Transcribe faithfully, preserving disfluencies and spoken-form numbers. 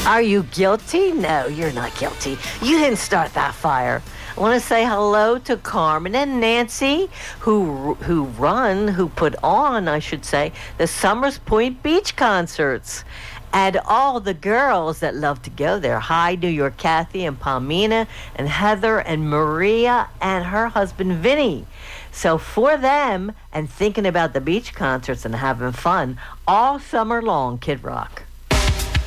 Are you guilty? No, you're not guilty. You didn't start that fire. I want to say hello to Carmen and Nancy, who who run, who put on, I should say, the Summers Point Beach concerts. And all the girls that love to go there. Hi, New York Kathy and Palmina and Heather and Maria and her husband Vinny. So for them and thinking about the beach concerts and having fun all summer long, Kid Rock.